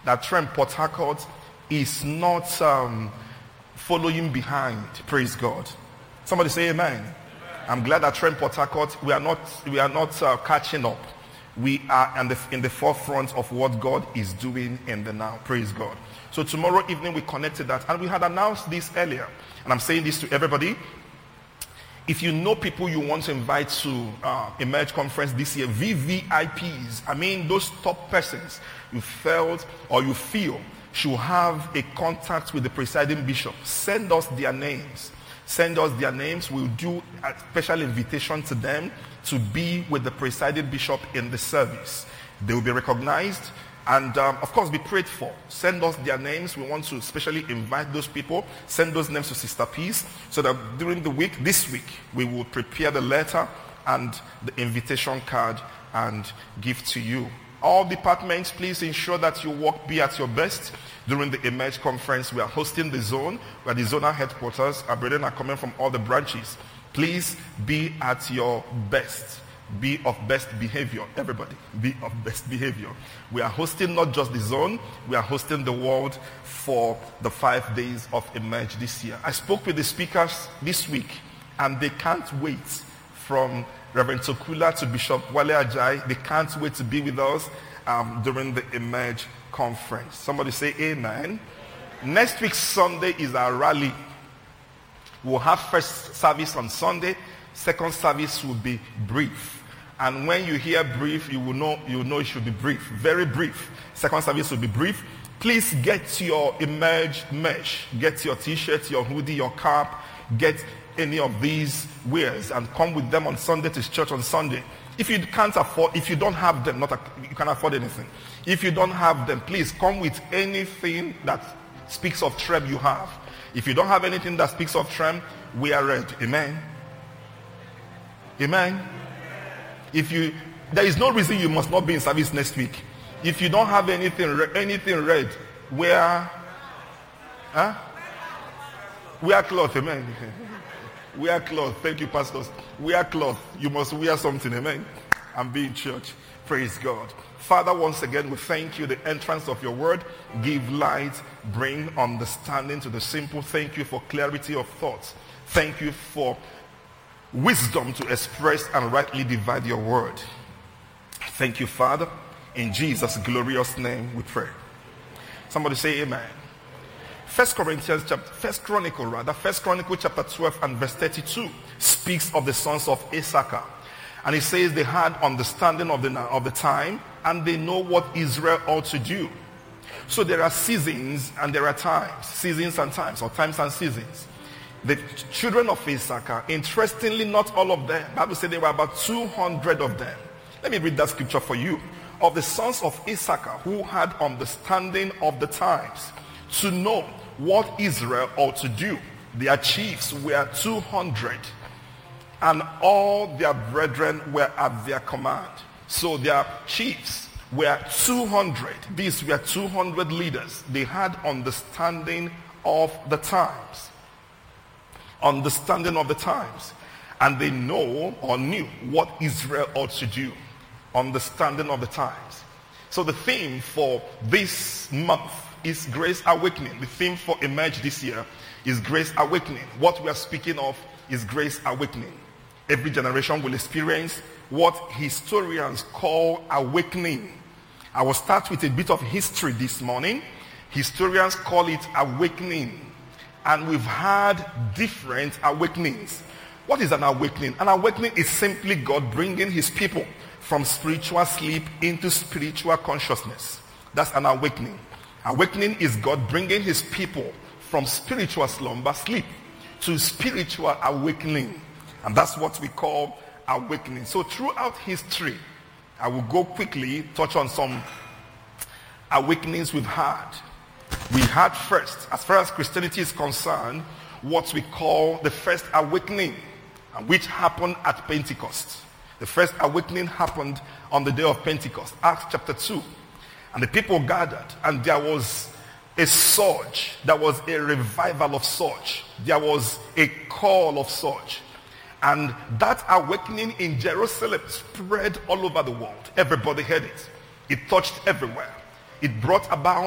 that Trem Port Harcourt is not following behind. Praise God. Somebody say amen. I'm glad that Trem Port Harcourt, we are not catching up. We are in the forefront of what God is doing in the now. Praise God. So tomorrow evening we connected that, and we had announced this earlier. And I'm saying this to everybody. If you know people you want to invite to Emerge Conference this year, VVIPs, I mean those top persons you felt or you feel should have a contact with the presiding bishop, send us their names. Send us their names. We'll do a special invitation to them to be with the presiding bishop in the service. They will be recognized and, of course, be prayed for. Send us their names. We want to specially invite those people. Send those names to Sister Peace so that during the week, this week, we will prepare the letter and the invitation card and give to you. All departments, please ensure that your work be at your best. During the Emerge Conference, we are hosting the zone, where the zonal headquarters, our brethren are coming from all the branches. Please be at your best. Be of best behavior. Everybody, be of best behavior. We are hosting not just the zone, we are hosting the world for the 5 days of Emerge this year. I spoke with the speakers this week, and they can't wait, from Reverend Tokula to Bishop Wale Ajay. They can't wait to be with us during the Emerge Conference. Somebody say amen. Next week Sunday is our rally. We'll have first service on Sunday. Second service will be brief. And when you hear brief, you will know it should be brief. Very brief. Second service will be brief. Please get your Emerge mesh. Get your t-shirt, your hoodie, your cap. Get any of these wears and come with them on Sunday to church on Sunday. If you don't have them, you can't afford anything. If you don't have them, please come with anything that speaks of Trem you have. If you don't have anything that speaks of Trem, we are ready. Amen. Amen. There is no reason you must not be in service next week. If you don't have anything read, wear cloth. Amen. Wear cloth. Thank you, pastors. Wear cloth. You must wear something. Amen. And be in church. Praise God. Father, once again, we thank you. The entrance of your word, give light, bring understanding to the simple. Thank you for clarity of thoughts. Thank you for wisdom to express and rightly divide your word. Thank you, Father. In Jesus' glorious name we pray. Somebody say amen. First Chronicle chapter 12 and verse 32 speaks of the sons of Issachar. And it says they had understanding of the time, and they know what Israel ought to do. So there are seasons and there are times. Seasons and times, or times and seasons. The children of Issachar, interestingly, not all of them. The Bible said there were about 200 of them. Let me read that scripture for you. Of the sons of Issachar who had understanding of the times, to know what Israel ought to do. Their chiefs were 200, and all their brethren were at their command. So their chiefs were 200. These were 200 leaders. They had understanding of the times. Understanding of the times. And they know or knew what Israel ought to do. Understanding of the times. So the theme for this month is Grace Awakening. The theme for Emerge this year is Grace Awakening. What we are speaking of is Grace Awakening. Every generation will experience what historians call awakening. I will start with a bit of history this morning. Historians call it awakening. And we've had different awakenings. What is an awakening? An awakening is simply God bringing his people from spiritual sleep into spiritual consciousness. That's an awakening. Awakening is God bringing his people from spiritual slumber, sleep, to spiritual awakening. And that's what we call awakening. So throughout history, I will go quickly, touch on some awakenings we've had. We had first, as far as Christianity is concerned, what we call the first awakening, which happened at Pentecost. The first awakening happened on the day of Pentecost, Acts chapter 2. And the people gathered, and there was a surge. There was a revival of surge. There was a call of surge. And that awakening in Jerusalem spread all over the world. Everybody heard it. It touched everywhere. It brought about